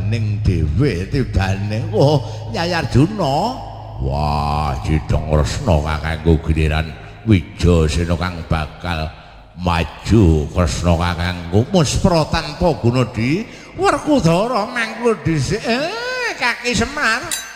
bening dhewe tibane oh Nyai Arjuna. Wah, Jidong Kresna kakangku giliran Wijasena kang bakal maju Kresna kakangku muspra tanpa guna di Werkudara mangku dhisik Kaki Semar.